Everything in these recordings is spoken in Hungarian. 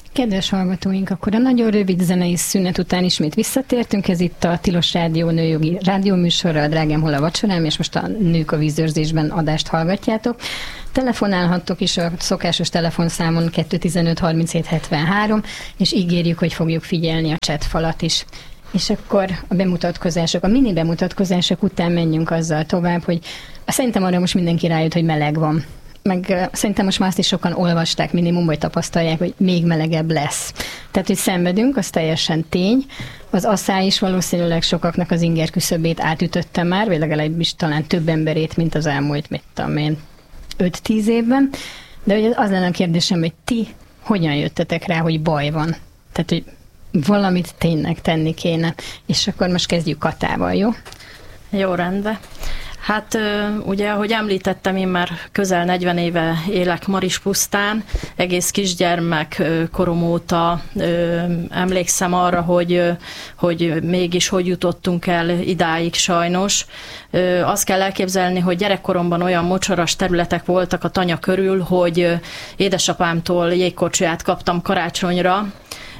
Kedves hallgatóink, akkor a nagyon rövid zenei szünet után ismét visszatértünk. Ez itt a Tilos Rádió nőjogi rádióműsorra, a Drágám, hol a vacsorám, és most a Nők a vízőrzésben adást hallgatjátok. Telefonálhattok is a szokásos telefonszámon 215 37 73, és ígérjük, hogy fogjuk figyelni a chatfalat is. És akkor a bemutatkozások, a mini bemutatkozások után menjünk azzal tovább, hogy szerintem arra most mindenki rájött, hogy meleg van. Meg szerintem most már azt is sokan olvasták minimum, vagy tapasztalják, hogy még melegebb lesz. Tehát, hogy szenvedünk, az teljesen tény. Az asszály is valószínűleg sokaknak az inger küszöbét átütötte már, vagy legalábbis talán több emberét, mint az elmúlt, 5-10 évben. De ugye az lenne a kérdésem, hogy ti hogyan jöttetek rá, hogy baj van? Tehát, hogy valamit tényleg tenni kéne. És akkor most kezdjük Katával, jó? Jó, rendben. Hát ugye, ahogy említettem, én már közel 40 éve élek Marispusztán, egész kisgyermek korom óta emlékszem arra, hogy mégis hogy jutottunk el idáig sajnos. Azt kell elképzelni, hogy gyerekkoromban olyan mocsaras területek voltak a Tanya körül, hogy édesapámtól jégkorcsolyát kaptam karácsonyra,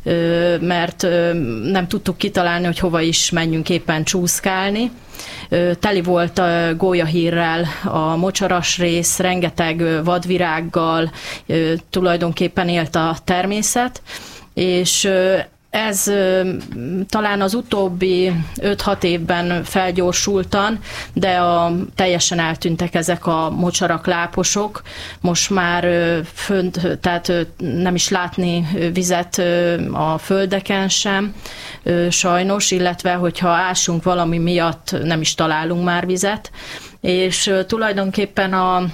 mert nem tudtuk kitalálni, hogy hova is menjünk éppen csúszkálni. Teli volt a gólyahírrel a mocsaras rész, rengeteg vadvirággal, tulajdonképpen élt a természet, és ez talán az utóbbi 5-6 évben felgyorsultan, de teljesen eltűntek ezek a mocsarak, láposok. Most már fönt, tehát nem is látni vizet a földeken sem, sajnos, illetve hogyha ásunk valami miatt, nem is találunk már vizet. És tulajdonképpen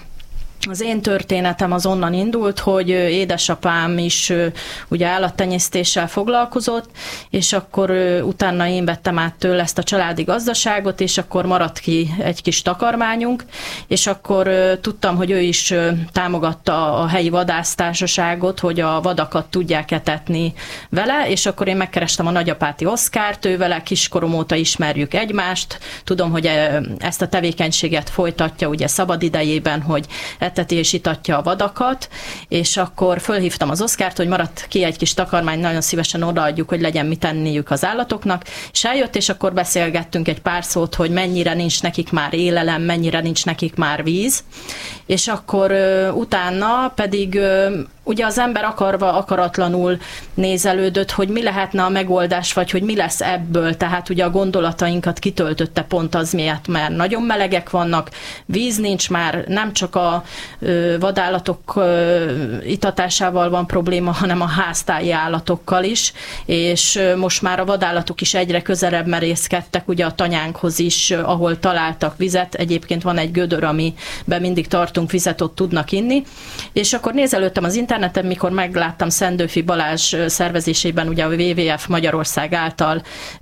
az én történetem az onnan indult, hogy édesapám is ugye állattenyésztéssel foglalkozott, és akkor utána én vettem át tőle ezt a családi gazdaságot, és akkor maradt ki egy kis takarmányunk, és akkor tudtam, hogy ő is támogatta a helyi vadásztársaságot, hogy a vadakat tudják etetni vele, és akkor én megkerestem a nagyapáti Oszkárt, ővele kiskorom óta ismerjük egymást, tudom, hogy ezt a tevékenységet folytatja ugye szabad idejében, hogy eteti és itatja a vadakat, és akkor fölhívtam az Oszkárt, hogy maradt ki egy kis takarmány, nagyon szívesen odaadjuk, hogy legyen mit tenniük az állatoknak, és eljött, és akkor beszélgettünk egy pár szót, hogy mennyire nincs nekik már élelem, mennyire nincs nekik már víz, és akkor utána pedig ugye az ember akarva, akaratlanul nézelődött, hogy mi lehetne a megoldás, vagy hogy mi lesz ebből, tehát ugye a gondolatainkat kitöltötte pont az miatt, mert nagyon melegek vannak, víz nincs már, nem csak a vadállatok itatásával van probléma, hanem a háztáji állatokkal is, és most már a vadállatok is egyre közelebb merészkedtek ugye a tanyánkhoz is, ahol találtak vizet, egyébként van egy gödör, amiben mindig tartunk vizet, ott tudnak inni, és akkor nézelődtem az interneten, mikor megláttam Szendőfi Balázs szervezésében ugye a WWF Magyarország által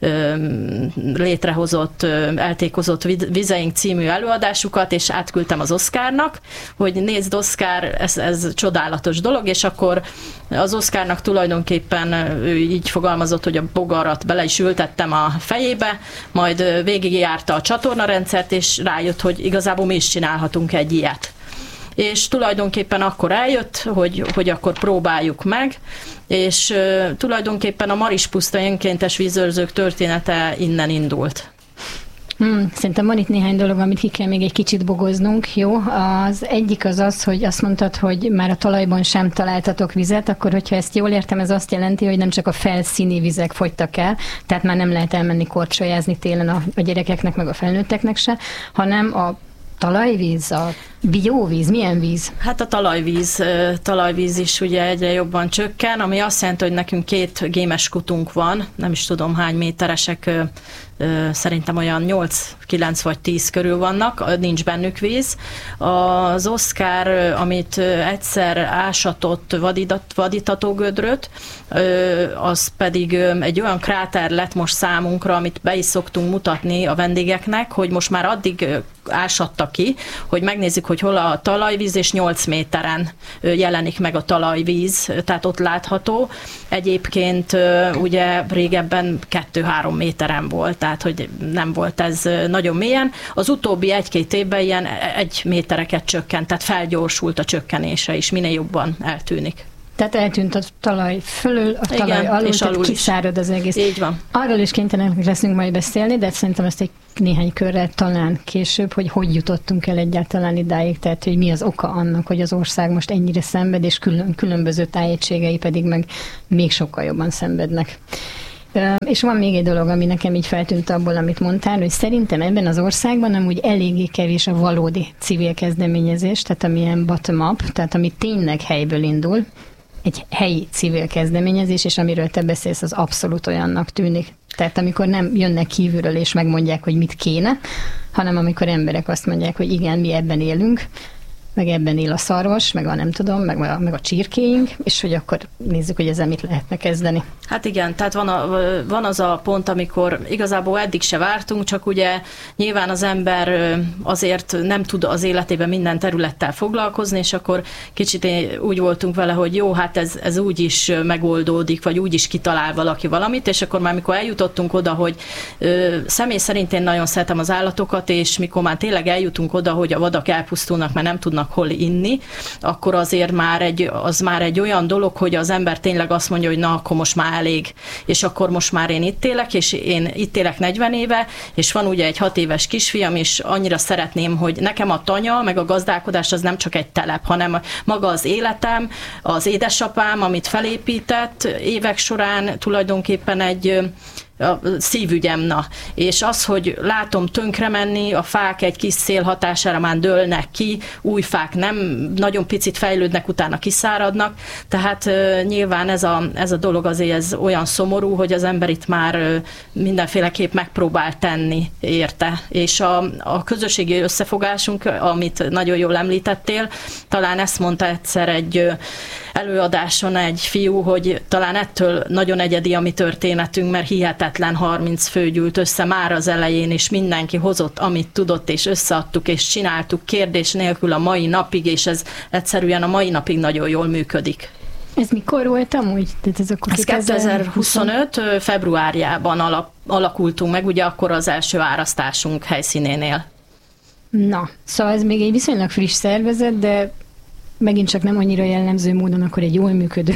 létrehozott, eltékozott Vizeink című előadásukat, és átküldtem az Oszkárnak, hogy nézd Oszkár, ez csodálatos dolog, és akkor az Oszkárnak tulajdonképpen ő így fogalmazott, hogy a bogarat bele is ültettem a fejébe, majd végigjárta a csatornarendszert, és rájött, hogy igazából mi is csinálhatunk egy ilyet. És tulajdonképpen akkor eljött, hogy akkor próbáljuk meg, és tulajdonképpen a Marispuszta önkéntes vízőrzők története innen indult. Szerintem van itt néhány dolog, amit ki kell még egy kicsit bogoznunk, jó? Az egyik az, hogy azt mondtad, hogy már a talajban sem találtatok vizet, akkor hogyha ezt jól értem, ez azt jelenti, hogy nem csak a felszíni vizek fogytak el, tehát már nem lehet elmenni korcsolyázni télen a gyerekeknek, meg a felnőtteknek se, hanem a talajvíz, a bióvíz, milyen víz? Hát a talajvíz is ugye egyre jobban csökken, ami azt jelenti, hogy nekünk 2 gémes kutunk van, nem is tudom hány méteresek, szerintem olyan 8, 9 vagy 10 körül vannak, nincs bennük víz. Az Oszkár, amit egyszer ásatott vadítatógödröt, az pedig egy olyan kráter lett most számunkra, amit be is szoktunk mutatni a vendégeknek, hogy most már addig ásatta ki, hogy megnézzük, hogy hol a talajvíz, és 8 méteren jelenik meg a talajvíz, tehát ott látható. Egyébként ugye régebben 2-3 méteren volt, tehát hogy nem volt ez nagyon mélyen. Az utóbbi 1-2 évben ilyen 1 métereket csökkent, tehát felgyorsult a csökkenése is, minél jobban eltűnik. Tehát eltűnt a talaj fölül, a talaj alul, és tehát kiszárad az egész. Így van. Arról is kénytelenek leszünk majd beszélni, de szerintem ezt egy néhány körrel talán később, hogy jutottunk el egyáltalán idáig, tehát hogy mi az oka annak, hogy az ország most ennyire szenved, és különböző tájegységei pedig meg még sokkal jobban szenvednek. És van még egy dolog, ami nekem így feltűnt abból, amit mondtál, hogy szerintem ebben az országban amúgy eléggé kevés a valódi civil kezdeményezés, tehát amilyen bottom-up, tehát ami tényleg helyből indul, egy helyi civil kezdeményezés, és amiről te beszélsz, az abszolút olyannak tűnik. Tehát amikor nem jönnek kívülről, és megmondják, hogy mit kéne, hanem amikor emberek azt mondják, hogy igen, mi ebben élünk, meg ebben él a szarvas, meg a nem tudom, meg a csirkéink, és hogy akkor nézzük, hogy ezzel mit lehetne kezdeni. Hát igen, tehát van az a pont, amikor igazából eddig se vártunk, csak ugye nyilván az ember azért nem tud az életében minden területtel foglalkozni, és akkor kicsit úgy voltunk vele, hogy jó, hát ez úgy is megoldódik, vagy úgy is kitalál valaki valamit, és akkor már mikor eljutottunk oda, hogy személy szerint én nagyon szeretem az állatokat, és mikor már tényleg eljutunk oda, hogy a vadak elpusztulnak, mert nem tudnak hol inni, akkor azért az már egy olyan dolog, hogy az ember tényleg azt mondja, hogy na, akkor most már elég, és akkor most már én itt élek, és én itt élek 40 éve, és van ugye egy 6 éves kisfiam, és annyira szeretném, hogy nekem a tanya, meg a gazdálkodás az nem csak egy telep, hanem maga az életem, az édesapám, amit felépített évek során tulajdonképpen egy a szívügyem, na. És az, hogy látom tönkre menni, a fák egy kis szél hatására már dőlnek ki, új fák nem, nagyon picit fejlődnek, utána kiszáradnak, tehát nyilván ez a dolog azért ez olyan szomorú, hogy az ember itt már mindenféleképp megpróbál tenni érte. És a közösségi összefogásunk, amit nagyon jól említettél, talán ezt mondta egyszer egy előadáson egy fiú, hogy talán ettől nagyon egyedi a mi történetünk, mert hihetetlen 30 fő gyűlt össze már az elején, és mindenki hozott, amit tudott, és összeadtuk, és csináltuk kérdés nélkül a mai napig, és ez egyszerűen a mai napig nagyon jól működik. Ez mikor volt amúgy? Ez 2025. februárjában alakultunk meg, ugye akkor az első árasztásunk helyszínénél. Na, szóval ez még egy viszonylag friss szervezet, de megint csak nem annyira jellemző módon akkor egy jól működő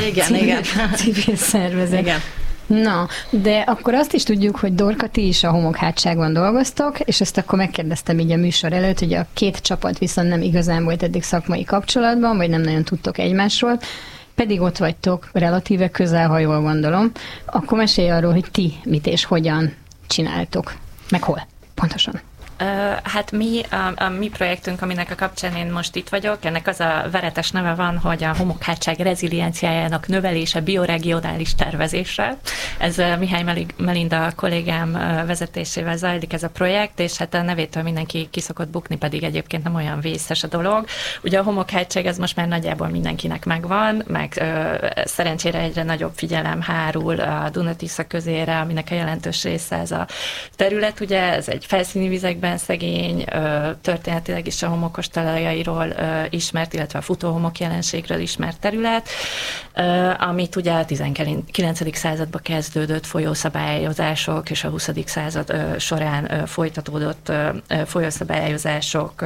civil szervezet. Igen. Na, de akkor azt is tudjuk, hogy Dorka, ti is a homokhátságban dolgoztok, és ezt akkor megkérdeztem így a műsor előtt, hogy a két csapat viszont nem igazán volt eddig szakmai kapcsolatban, vagy nem nagyon tudtok egymásról, pedig ott vagytok relatíve közel, ha jól gondolom. Akkor mesélj arról, hogy ti mit és hogyan csináltok, meg hol pontosan. Hát a mi projektünk, aminek a kapcsán én most itt vagyok, ennek az a veretes neve van, hogy a homokhátság rezilienciájának növelése bioregionális tervezésre. Ez Mihály Melinda kollégám vezetésével zajlik ez a projekt, és hát a nevétől mindenki ki szokott bukni, pedig egyébként nem olyan vészes a dolog. Ugye a homokhátság ez most már nagyjából mindenkinek megvan, meg szerencsére egyre nagyobb figyelem hárul a Duna-Tisza közére, aminek a jelentős része ez a terület. Ugye ez egy felszíni vizekben szegény, történetileg is a homokos talajairól ismert, illetve a futóhomok jelenségről ismert terület, amit ugye a 19. században kezdődött folyószabályozások és a 20. század során folytatódott folyószabályozások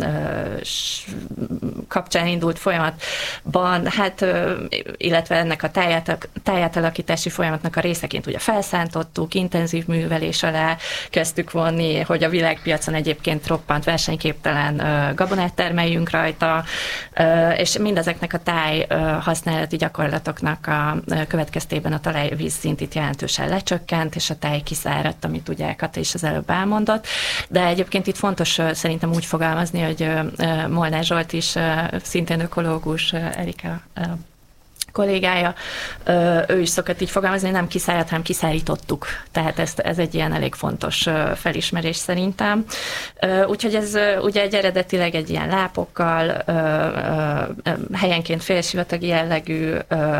kapcsán indult folyamatban, hát, illetve ennek a tájátalakítási folyamatnak a részeként ugye felszántottuk, intenzív művelés alá kezdtük vonni, hogy a világpiacon egyébként roppant versenyképtelen gabonát termeljünk rajta, és mindezeknek a táj használati gyakorlatoknak a következtében a talajvízszint itt jelentősen lecsökkent, és a táj kiszáradt, amit ugye Kata is az előbb elmondott. De egyébként itt fontos szerintem úgy fogalmazni, hogy Molnár Zsolt is szintén ökológus, Erika kollégája, ő is szokott így fogalmazni, nem kiszáradt, hanem kiszárítottuk. Tehát ez egy ilyen elég fontos felismerés szerintem. Úgyhogy ez ugye eredetileg egy ilyen lápokkal, helyenként félsivatagi jellegű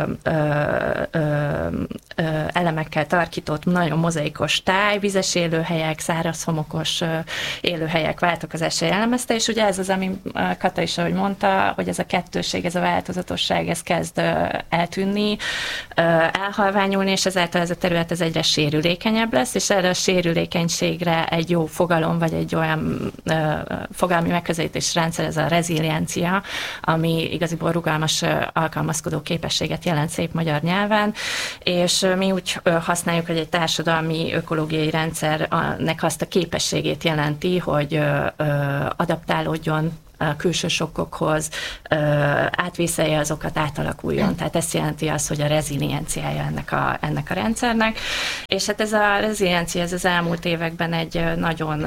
elemekkel tarkított, nagyon mozaikos táj, vizes élőhelyek, száraz homokos élőhelyek váltakozása jellemezte, és ugye ez az, ami Kata is, ahogy mondta, hogy ez a kettőség, ez a változatosság, ez kezd eltűnni, elhalványulni, és ezáltal ez a terület ez egyre sérülékenyebb lesz, és erre a sérülékenységre egy jó fogalom, vagy egy olyan fogalmi megközelítés rendszer, ez a reziliencia, ami igaziból rugalmas alkalmazkodó képességet jelent szép magyar nyelven, és mi úgy használjuk, hogy egy társadalmi ökológiai rendszernek azt a képességét jelenti, hogy adaptálódjon a külső sokkokhoz, átvészelje azokat, átalakuljon. Tehát ezt jelenti az, hogy a rezilienciája ennek a rendszernek. És hát ez a reziliencia ez az elmúlt években egy nagyon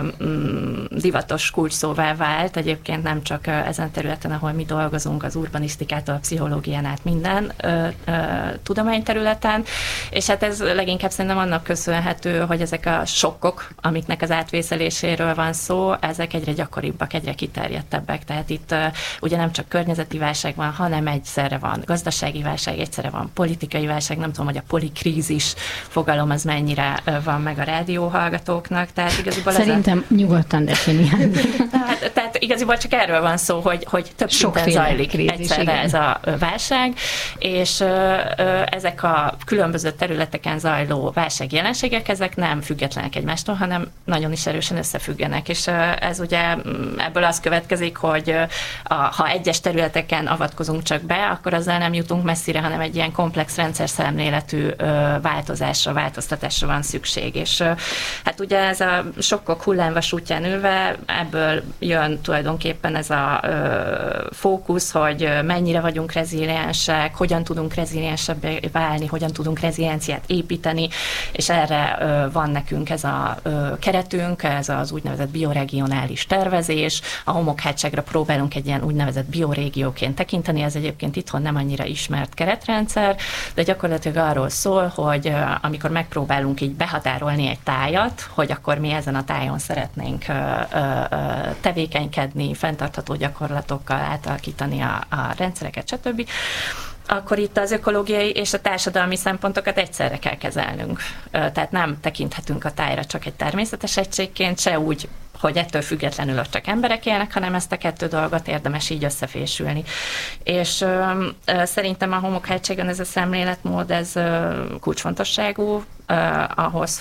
divatos kulcsszóvá vált, egyébként nem csak ezen a területen, ahol mi dolgozunk, az urbanisztikától, a pszichológián át minden tudományterületen, és hát ez leginkább szerintem annak köszönhető, hogy ezek a sokkok, amiknek az átvészeléséről van szó, ezek egyre gyakoribbak, egyre kiterjedtebbek. Tehát itt ugye nem csak környezeti válság van, hanem egyszerre van gazdasági válság, egyszerre van politikai válság, nem tudom, hogy a polikrízis fogalom az mennyire van meg a rádióhallgatóknak. Tehát igaziból szerintem nyugodtan definiálni. Tehát igaziból csak erről van szó, hogy több szinten zajlik egyszerre ez a válság, és ezek a különböző területeken zajló válságjelenségek, ezek nem függetlenek egymástól, hanem nagyon is erősen összefüggenek, és ez ugye ebből az következik, hogy ha egyes területeken avatkozunk csak be, akkor azzal nem jutunk messzire, hanem egy ilyen komplex rendszerszemléletű változásra, változtatásra van szükség. És hát ugye ez a sokkok hullámvasútján ülve, ebből jön tulajdonképpen ez a fókusz, hogy mennyire vagyunk reziliensek, hogyan tudunk reziliensebbé válni, hogyan tudunk rezilienciát építeni, és erre van nekünk ez a keretünk, ez az úgynevezett bioregionális tervezés. A Homokhátságra próbálunk egy ilyen úgynevezett biorégióként tekinteni, ez egyébként itthon nem annyira ismert keretrendszer, de gyakorlatilag arról szól, hogy amikor megpróbálunk így behatárolni egy tájat, hogy akkor mi ezen a tájon szeretnénk tevékenykedni, fenntartható gyakorlatokkal átalakítani a rendszereket, stb., akkor itt az ökológiai és a társadalmi szempontokat egyszerre kell kezelnünk. Tehát nem tekinthetünk a tájra csak egy természetes egységként, se úgy, hogy ettől függetlenül ott csak emberek élnek, hanem ezt a kettő dolgot érdemes így összefésülni. És szerintem a Homokhátságon ez a szemléletmód, ez kulcsfontosságú ahhoz,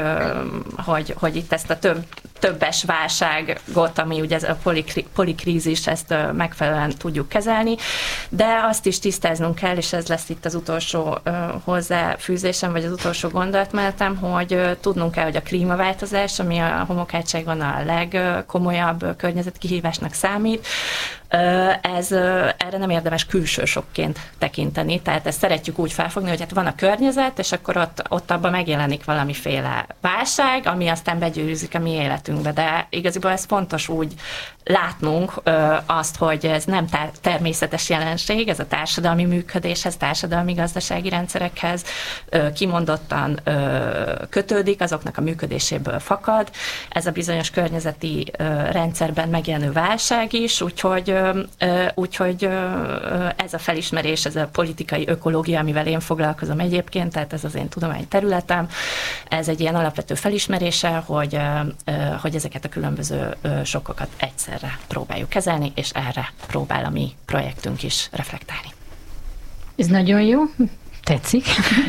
hogy itt ezt a többes válságot, ami ugye ez a polikrízis, ezt megfelelően tudjuk kezelni, de azt is tisztáznunk kell, és ez lesz itt az utolsó hozzáfűzésem, vagy az utolsó gondolatmenetem, hogy tudnunk kell, hogy a klímaváltozás, ami a Homokhátságon a legkomolyabb környezetkihívásnak számít, erre nem érdemes külső sokként tekinteni, tehát ezt szeretjük úgy felfogni, hogy hát van a környezet, és akkor ott abban megjelenik valamiféle válság, ami aztán begyűrűzik a mi életünkbe, de igaziból ez fontos úgy látnunk azt, hogy ez nem természetes jelenség, ez a társadalmi működéshez, társadalmi gazdasági rendszerekhez kimondottan kötődik, azoknak a működéséből fakad. Ez a bizonyos környezeti rendszerben megjelenő válság is, úgyhogy ez a felismerés, ez a politikai ökológia, amivel én foglalkozom egyébként, tehát ez az én tudományterületem, ez egy ilyen alapvető felismerése, hogy ezeket a különböző sokkokat egyszerre próbáljuk kezelni, és erre próbál a mi projektünk is reflektálni. Ez nagyon jó. Tetszik.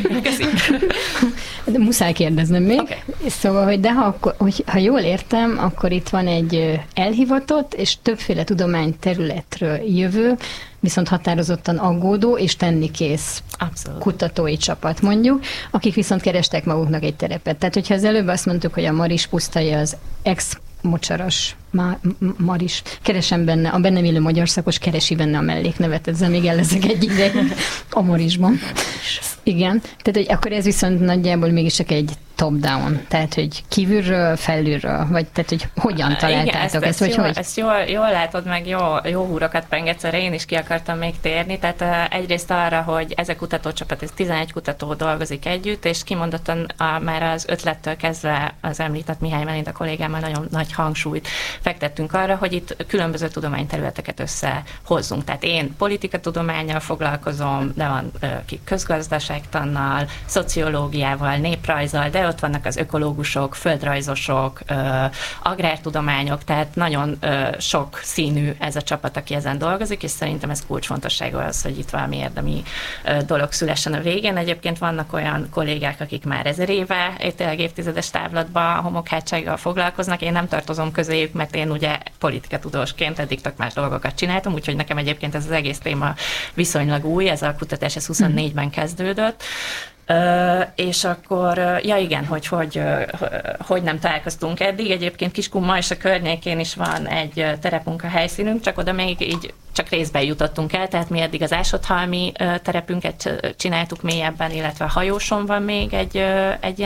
De muszáj kérdeznem még. Okay. Szóval, hogy ha jól értem, akkor itt van egy elhivatott és többféle tudományterületről jövő, viszont határozottan aggódó és tennikész kutatói csapat mondjuk, akik viszont kerestek maguknak egy terepet. Tehát, hogyha az előbb azt mondtuk, hogy a Maris pusztaja az mocsaras Maris, keresem benne, a bennem élő magyar szakos keresi benne a melléknevet, ezzel még el leszek egy ideig a Marisban. Igen, tehát hogy akkor ez viszont nagyjából mégis csak egy top-down, tehát hogy kívülről, felülről, vagy tehát hogy hogyan találtátok ezt, vagy hogy? Ezt jól látod, meg jó húrokat pengetsz, erre én is ki akartam még térni, tehát egyrészt arra, hogy ez a kutatócsapat, ez 11 kutató dolgozik együtt, és kimondottan már az ötlettől kezdve az említett Mihály Melinda kollégámmal nagyon nagy hangsúlyt fektettünk arra, hogy itt különböző tudományterületeket összehozzunk. Tehát én politikatudománnyal foglalkozom, de van ki közgazdaságtannal, szociológiával, néprajzzal, de ott vannak az ökológusok, földrajzosok, agrártudományok, tehát nagyon sok színű ez a csapat, aki ezen dolgozik, és szerintem ez kulcsfontosságú az, hogy itt valami érdemi dolog szülessen a végén. Egyébként vannak olyan kollégák, akik már 1000 éve, tényleg évtizedes távlatban a homokhátsággal foglalkoznak. Én nem tartozom közéjük, mert én ugye politikatudósként eddig tök más dolgokat csináltam, úgyhogy nekem egyébként ez az egész téma viszonylag új, ez a kutatás 24-ben kezdődött. És akkor, ja igen, hogy nem találkoztunk eddig. Egyébként Kiskunma és a környékén is van egy terepmunka helyszínünk, csak oda még így csak részben jutottunk el, tehát mi eddig az Ásodhalmi terepünket csináltuk mélyebben, illetve a Hajóson van még egy